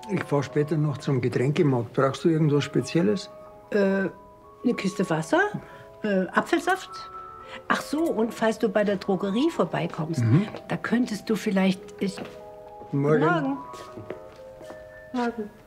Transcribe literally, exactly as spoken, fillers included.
Ich fahre später noch zum Getränkemarkt. Brauchst du irgendwas Spezielles? Äh, eine Kiste Wasser, äh, Apfelsaft. Ach so, und falls du bei der Drogerie vorbeikommst, mhm. da könntest du vielleicht... Ich, Morgen. Morgen. Morgen.